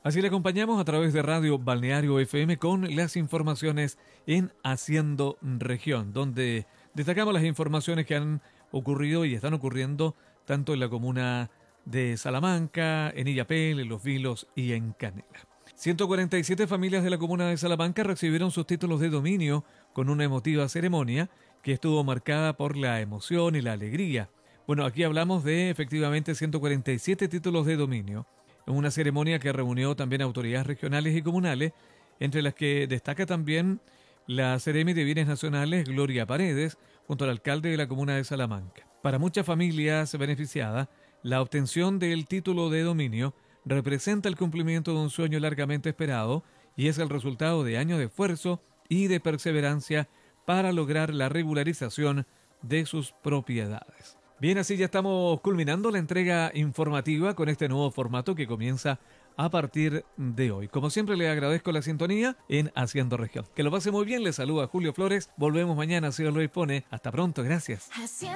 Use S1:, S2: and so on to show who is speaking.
S1: Así le acompañamos a través de Radio Balneario FM con las informaciones en Haciendo Región, donde destacamos las informaciones que han ocurrido y están ocurriendo tanto en la comuna de Salamanca, en Illapel, en Los Vilos y en Canela. 147 familias de la comuna de Salamanca recibieron sus títulos de dominio con una emotiva ceremonia que estuvo marcada por la emoción y la alegría. Bueno, aquí hablamos de efectivamente 147 títulos de dominio, en una ceremonia que reunió también autoridades regionales y comunales, entre las que destaca también la Seremi de Bienes Nacionales, Gloria Paredes, junto al alcalde de la comuna de Salamanca. Para muchas familias beneficiadas, la obtención del título de dominio representa el cumplimiento de un sueño largamente esperado y es el resultado de años de esfuerzo y de perseverancia para lograr la regularización de sus propiedades. Bien, así ya estamos culminando la entrega informativa con este nuevo formato que comienza a partir de hoy. Como siempre, le agradezco la sintonía en Haciendo Región. Que lo pase muy bien, le saluda Julio Flores. Volvemos mañana, si Dios lo dispone. Hasta pronto, gracias.